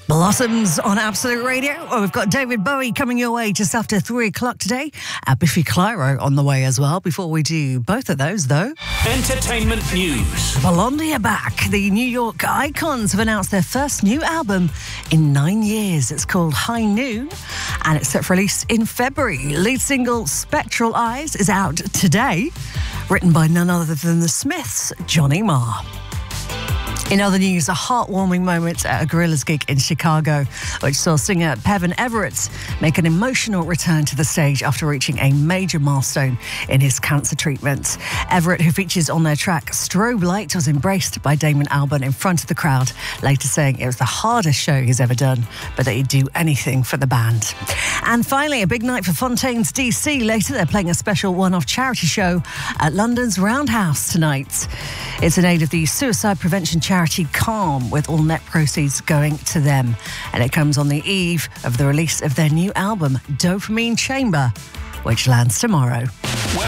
Blossoms on Absolute Radio. Well, we've got David Bowie coming your way just after 3 o'clock today. Biffy Clyro on the way as well. Before we do both of those, though, entertainment news. Blondie are back. The New York Icons have announced their first new album in 9 years. It's called High Noon, and it's set for release in February. Lead single Spectral Eyes is out today, written by none other than the Smiths' Johnny Marr. In other news, a heartwarming moment at a Gorillaz gig in Chicago, which saw singer Pevin Everett make an emotional return to the stage after reaching a major milestone in his cancer treatment. Everett, who features on their track Strobe Light, was embraced by Damon Albarn in front of the crowd, later saying it was the hardest show he's ever done, but that he'd do anything for the band. And finally, a big night for Fontaines DC. Later, they're playing a special one-off charity show at London's Roundhouse tonight. It's in aid of the suicide prevention charity Calm, with all net proceeds going to them. And it comes on the eve of the release of their new album, Dopamine Chamber, which lands tomorrow.